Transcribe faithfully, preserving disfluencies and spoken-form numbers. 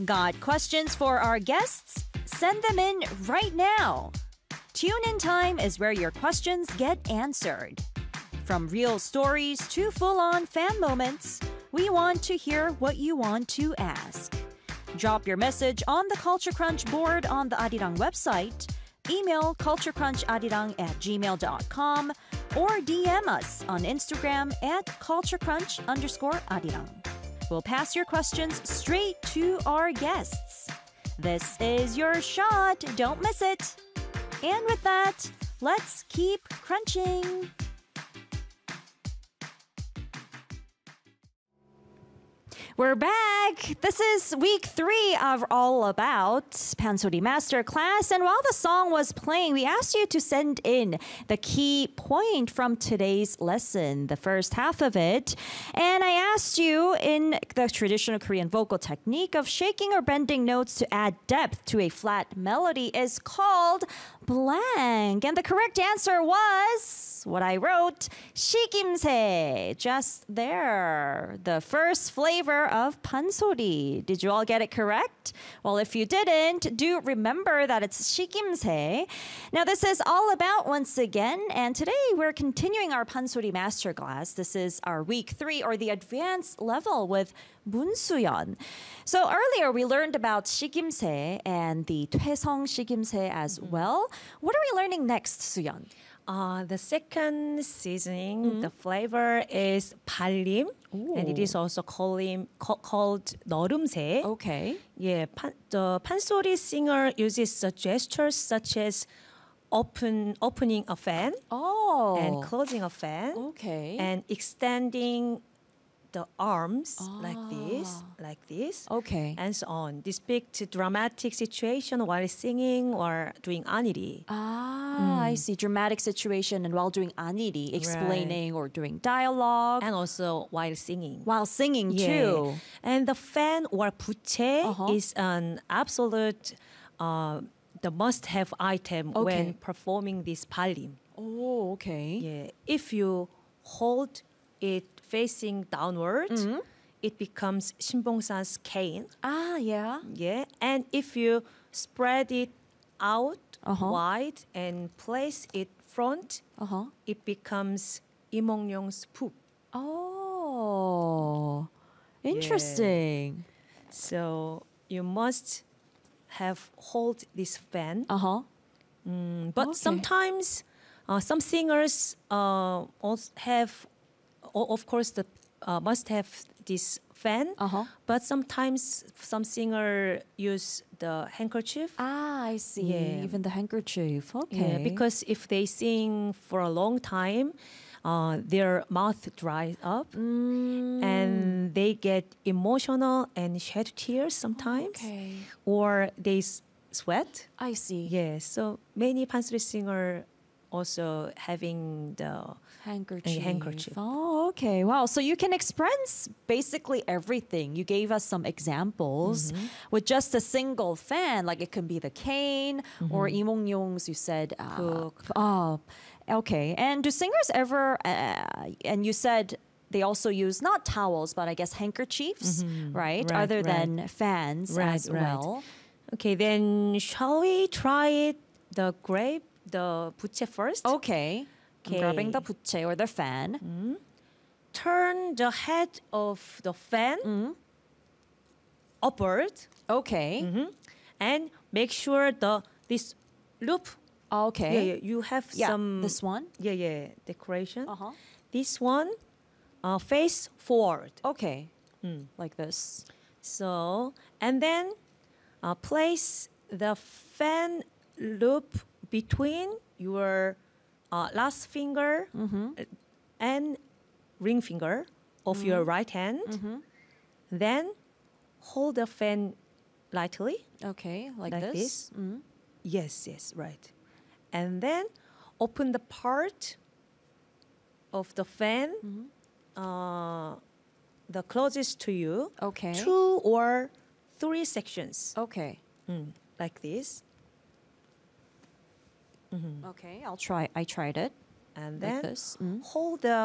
Got questions for our guests? Send them in right now. Tune in time is where your questions get answered. From real stories to full-on fan moments, we want to hear what you want to ask. Drop your message on the Culture Crunch board on the Arirang website, email culturecruncharirang at gmail dot com, or D M us on Instagram at culturecrunch underscore arirang. We'll pass your questions straight to our guests. This is your shot. Don't miss it. And with that, let's keep crunching. We're back. This is week three of All About Pansori Masterclass. And while the song was playing, we asked you to send in the key point from today's lesson, the first half of it. And I asked you in the traditional Korean vocal technique of shaking or bending notes to add depth to a flat melody is called blank. And the correct answer was what I wrote, shikimse, just there. The first flavor of pansori. Did you all get it correct? Well, if you didn't, do remember that it's shikimse. Now, this is All About once again, and today we're continuing our pansori masterclass. This is our week three, or the advanced level with Moon Soo-yeon. So earlier we learned about shikimse and the 퇴성 shikimse as mm-hmm. well. What are we learning next, Soo-yeon? Uh, the second seasoning, mm-hmm. the flavor is 발림, Ooh. And it is also called, called 너름새. Okay. Yeah, pan, the pansori singer uses gestures such as open opening a fan, oh. and closing a fan, okay. and extending the arms ah. like this, like this, okay, and so on. Depict dramatic situation while singing or doing aniri. Ah, mm. I see. Dramatic situation and while doing aniri, explaining right. or doing dialogue. And also while singing. While singing yeah. too. And the fan or 부채 uh-huh. is an absolute, uh, the must-have item okay. when performing this 발림. Oh, okay. Yeah. If you hold it facing downwards, mm-hmm. it becomes 신봉산's cane. Ah, yeah. Yeah. And if you spread it out uh-huh. wide and place it front, uh-huh. it becomes 이몽룡's 푹. Oh, interesting. Yeah. So you must have hold this fan. Uh-huh. Mm, but okay. sometimes uh, some singers uh, also have of course, the uh, must have this fan, uh-huh. but sometimes some singer use the handkerchief. Ah, I see. Yeah. Even the handkerchief. Okay. Yeah, because if they sing for a long time, uh, their mouth dries up, mm. and they get emotional and shed tears sometimes, okay. or they s- sweat. I see. Yeah, so many pansori singer also having the handkerchief. handkerchief. Oh, okay. Wow. So you can express basically everything. You gave us some examples mm-hmm. with just a single fan. Like it can be the cane mm-hmm. or 이몽룡's, you said. Uh, oh, okay. And do singers ever, uh, and you said they also use not towels, but I guess handkerchiefs, mm-hmm. right? right? Other right. than fans right, as right. well. Okay, then shall we try it, the grape, the 부채 first? Okay. Okay. I'm grabbing the 부채 or the fan. Mm. Turn the head of the fan mm. upward. Okay. Mm-hmm. And make sure the this loop. Okay. Yeah, yeah, you have yeah, some. This one? Yeah, yeah, decoration. Uh-huh. This one, uh, face forward. Okay. Mm. Like this. So, and then uh, place the fan loop between your uh, last finger mm-hmm. and ring finger of mm-hmm. your right hand. Mm-hmm. Then hold the fan lightly. Okay, like, like this? this. Mm-hmm. Yes, yes, right. And then open the part of the fan, mm-hmm. uh, the closest to you. Okay. Two or three sections. Okay. Mm, like this. Mm-hmm. Okay, I'll try. I tried it. And like then this. Mm-hmm. hold the